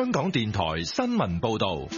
香港電台新聞報道。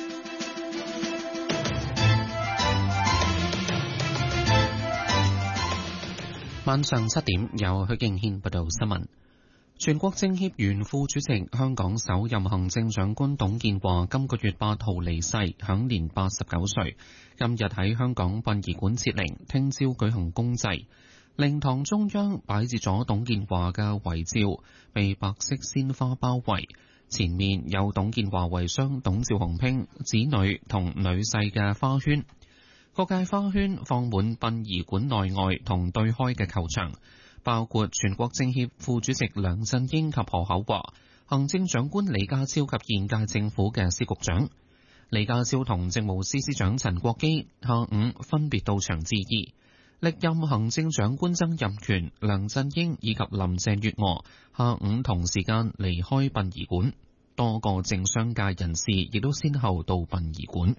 晚上7點，由許敬軒報道新聞。全國政協原副主席、香港首任行政長官董建華今個月8號離世，享年89歲。今日喺香港殯儀館設靈，聽朝舉行公祭。靈堂中央擺置咗董建華嘅遺照，被白色鮮花包圍。前面有董建華遺孀董趙鴻珮、子女同女婿嘅花圈。各界花圈放滿殯儀館內外同對開嘅球場，包括全國政協副主席梁振英及何厚華、行政長官李家超及現屆政府嘅司局長。李家超同政務司司長陳國基下午分別到場致意。歷任行政長官曾蔭權、梁振英以及林鄭月娥下午同時間離開殯儀館，多個政商界人士亦都先後到殯儀館。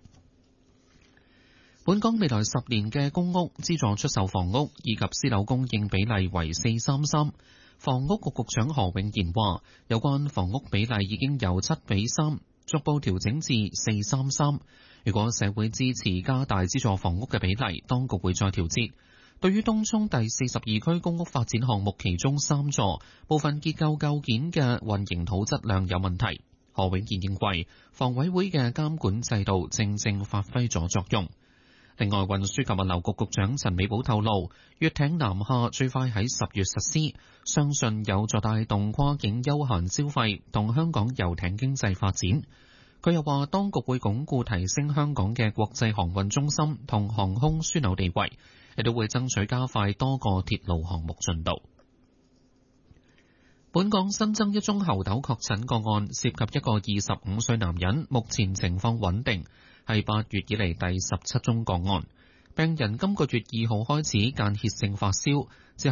本港未來10年嘅公屋資助出售房屋以及私樓供應比例為4:3:3。房屋局局長何永賢話，有關房屋比例已經由7:3逐步調整至4:3:3。如果社會支持加大資助房屋嘅比例，當局會再調節。對於東涌第42區公屋發展項目其中3座部分結構構件嘅混凝土質量有問題，何永賢認為房委會嘅監管制度正正發揮咗作用。另外，運輸及物流局局長陳美寶透露，粵艇南下最快喺10月實施，相信有助帶動跨境休閒消費同香港遊艇經濟發展。佢又話，當局會鞏固提升香港嘅國際航運中心同航空樞紐地位，亦都會爭取加快多個鐵路項目進度。本港新增一宗猴痘確診個案，涉及一個25歲男人，目前情況穩定，係8月以嚟第17宗個案。病人今個月2號開始間歇性發燒。